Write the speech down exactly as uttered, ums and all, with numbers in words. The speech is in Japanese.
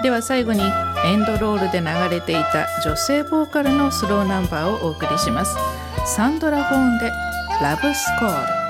では最後にエンドロールで流れていた女性ボーカルのスローナンバーをお送りします。サンドラ・フォーンでラブスコール。